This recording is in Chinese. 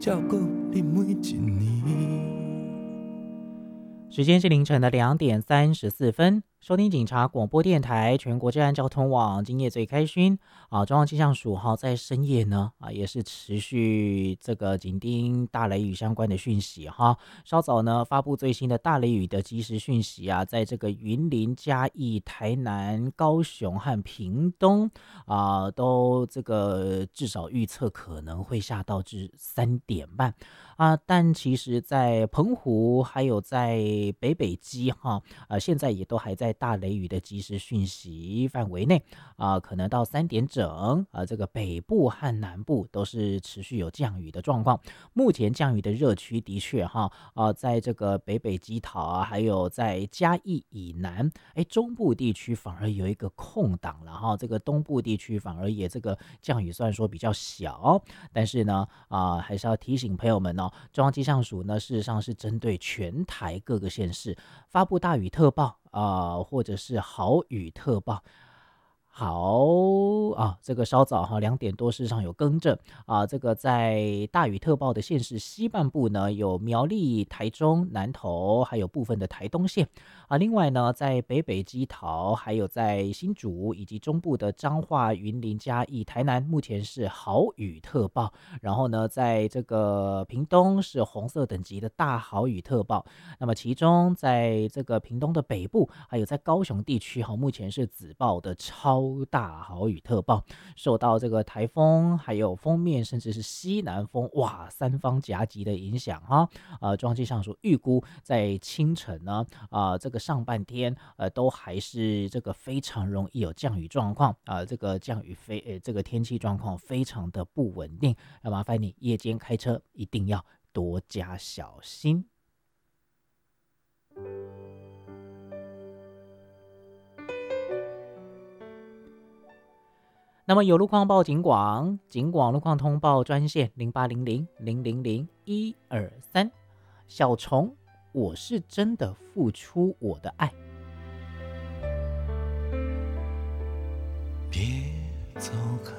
照顾你每一年。 时间是凌晨的2点34分，收听警察广播电台全国治安交通网，今夜最开心中央气象署在深夜呢也是持续这个紧盯大雷雨相关的讯息稍早呢发布最新的大雷雨的即时讯息在这个云林、嘉义、台南、高雄和屏东都这个至少预测可能会下到至3点半但其实在澎湖还有在北基现在也都还在大雷雨的即时讯息范围内可能到3点整这个北部和南部都是持续有降雨的状况。目前降雨的热区的确在这个北基桃还有在嘉义以南，中部地区反而有一个空档了这个东部地区反而也这个降雨虽然说比较小，但是呢还是要提醒朋友们中央气象署呢事实上是针对全台各个县市发布大雨特报或者是豪雨特报。好这个稍早2点多事实上有更正这个在大雨特报的县市西半部呢，有苗栗、台中、南投，还有部分的台东县另外呢，在北基桃，还有在新竹以及中部的彰化、云林、嘉义、台南，目前是豪雨特报。然后呢，在这个屏东是红色等级的大豪雨特报。那么其中在这个屏东的北部，还有在高雄地区目前是紫报的超大豪雨特报，受到这个台风还有锋面甚至是西南风三方夹击的影响中央气象署预估在清晨呢这个上半天都还是这个非常容易有降雨状况这个降雨这个天气状况非常的不稳定，要麻烦你夜间开车一定要多加小心。那么有路况报警广路况通报专线0800000123，小虫，我是真的付出我的爱。 别走开，